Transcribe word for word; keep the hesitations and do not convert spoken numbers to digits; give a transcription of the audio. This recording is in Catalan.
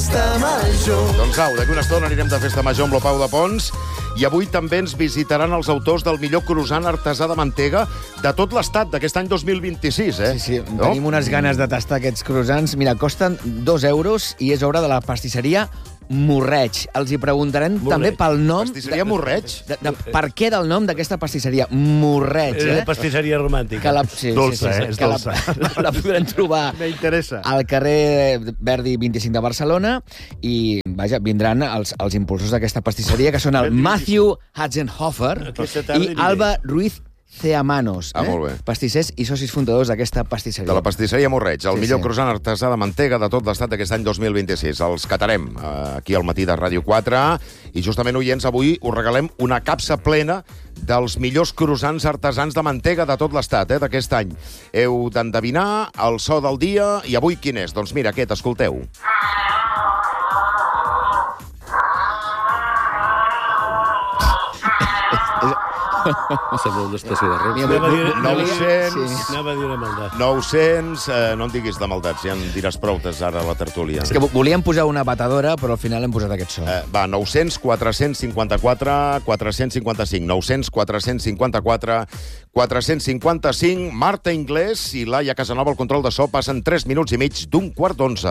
festa major. Doncs au, d'aquí una estona anirem de festa major amb l'Opau de Pons i avui també ens visitaran els autors del millor croissant artesà de mantega de tot l'estat d'aquest any dos mil vint-i-sis, eh? Sí, sí, no? Tenim unes ganes de tastar aquests croissants. Mira, costen dos euros i és obra de la pastisseria Morreig. Els hi preguntarem Morreig. també pel nom... Pastisseria Morreig? De, de, per què del nom d'aquesta pastisseria? Morreig, És eh? una pastisseria romàntica. Que la, sí, Dolça, sí, sí, eh? És que la, dolça. la, la podrem trobar M'interessa. al carrer Verdi vint-i-cinc de Barcelona i, vaja, vindran els, els impulsors d'aquesta pastisseria, que són el Matthew Hatzenhofer Aquesta tarda i aniré. Alba Ruiz Ceamanos, Ah, eh? molt bé. Pastissers i socis fundadors d'aquesta pastisseria. De la pastisseria Morreig, el Sí, millor sí. croissant artesà de mantega de tot l'estat d'aquest any dos mil vint-i-sis. Els catarem eh, aquí al matí de Ràdio quatre i justament, oients, avui us regalem una capsa plena dels millors croissants artesans de mantega de tot l'estat, eh, d'aquest any. Heu d'endevinar el so del dia i avui quin és? Doncs mira, aquest, escolteu. Sembla una estació de rèpia. Mira, Anava a dir- nou-cents... Sí. Anava a dir una maldat. nou-cents... Eh, no en diguis de maldats, ja en diràs proutes ara a la tertúlia. És que vo- volíem posar una batedora, però al final hem posat aquest so. Eh, va, nou-cents quatre-cents cinquanta-quatre quatre-cents cinquanta-cinc. nou-cents quatre-cents cinquanta-quatre quatre-cents cinquanta-cinc. Marta Inglés i Laia Casanova, el control de so, passen tres minuts i mig d'un quart d'onze.